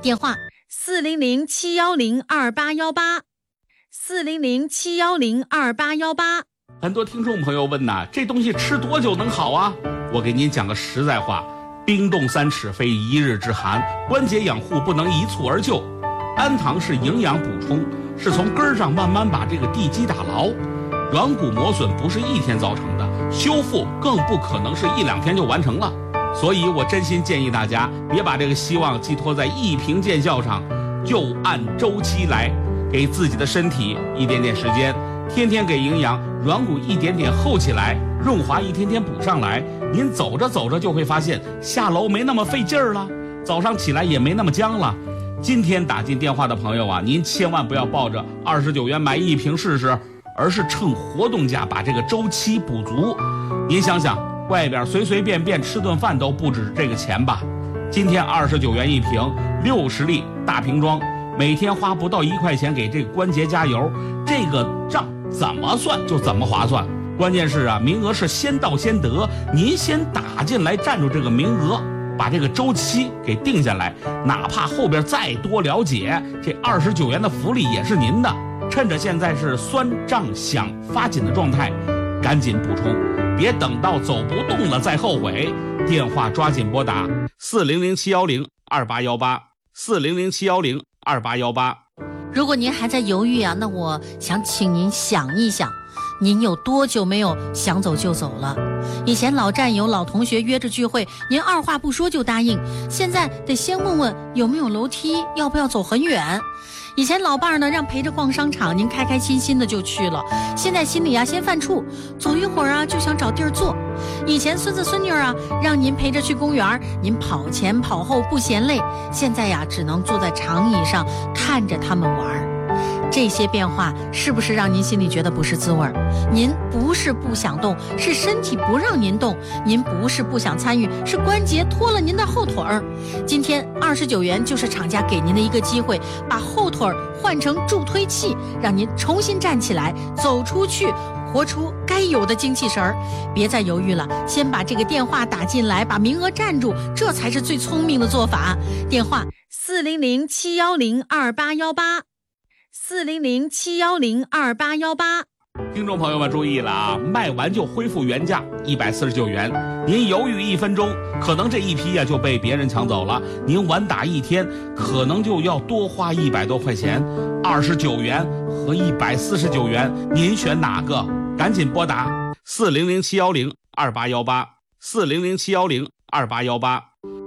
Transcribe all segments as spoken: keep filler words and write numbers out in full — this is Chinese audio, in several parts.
电话四零零七幺零二八幺八，四零零七幺零二八幺八。 很多听众朋友问呐，这东西吃多久能好啊？我给您讲个实在话，冰冻三尺非一日之寒，关节养护不能一蹴而就。氨糖是营养补充，是从根儿上慢慢把这个地基打牢。软骨磨损不是一天造成的，修复更不可能是一两天就完成了。所以我真心建议大家别把这个希望寄托在一瓶见效上，就按周期来，给自己的身体一点点时间，天天给营养，软骨一点点厚起来，润滑一天天补上来。您走着走着就会发现下楼没那么费劲儿了，早上起来也没那么僵了。今天打进电话的朋友啊，您千万不要抱着二十九元买一瓶试试，而是趁活动价把这个周期补足。您想想，外边随随便便吃顿饭都不止这个钱吧？今天二十九元一瓶，六十粒大瓶装，每天花不到一块钱给这个关节加油，这个账怎么算就怎么划算。关键是啊，名额是先到先得，您先打进来占住这个名额，把这个周期给定下来，哪怕后边再多了解，这二十九元的福利也是您的。趁着现在是酸胀想发紧的状态，赶紧补充，别等到走不动了再后悔。电话抓紧拨打四零零七幺零二八幺八，四零零七幺零二八幺八。 如果您还在犹豫啊，那我想请您想一想，您有多久没有想走就走了？以前老战友老同学约着聚会，您二话不说就答应，现在得先问问有没有楼梯，要不要走很远。以前老伴儿呢让陪着逛商场，您开开心心的就去了，现在心里啊先犯怵，走一会儿啊就想找地儿坐。以前孙子孙女啊让您陪着去公园，您跑前跑后不嫌累，现在呀只能坐在长椅上看着他们玩。这些变化是不是让您心里觉得不是滋味儿？您不是不想动，是身体不让您动；您不是不想参与，是关节拖了您的后腿儿。今天二十九元就是厂家给您的一个机会，把后腿儿换成助推器，让您重新站起来，走出去，活出该有的精气神儿。别再犹豫了，先把这个电话打进来，把名额占住，这才是最聪明的做法。电话四零零七幺零二八幺八。四零零七幺零二八幺八。 听众朋友们注意了啊，卖完就恢复原价一百四十九元，您犹豫一分钟，可能这一批呀、啊、就被别人抢走了，您晚打一天，可能就要多花一百多块钱。二十九元和一百四十九元，您选哪个？赶紧拨打四零零七幺零二八幺八，四零零七幺零二八幺八。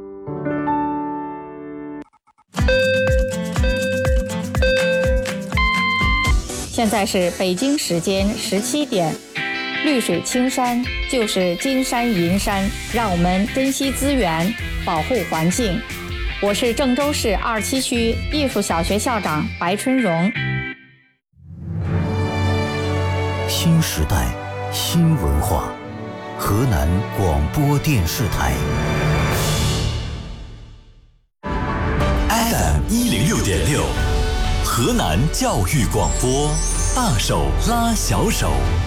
现在是北京时间十七点，绿水青山就是金山银山，让我们珍惜资源，保护环境。我是郑州市二七区艺术小学校长白春荣。 新时代，新文化，河南广播电视台 F M 一零六点六。河南教育广播，大手拉小手。